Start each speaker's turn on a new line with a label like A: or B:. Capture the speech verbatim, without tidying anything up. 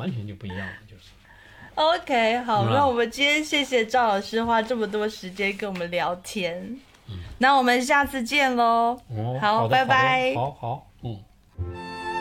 A: 完全就不一样了，就是。
B: OK， 好，
A: 嗯、
B: 那我们今天谢谢赵老师花这么多时间跟我们聊天，嗯、那我们下次见喽。
A: 哦，
B: 好，
A: 好的
B: 拜拜。
A: 好好。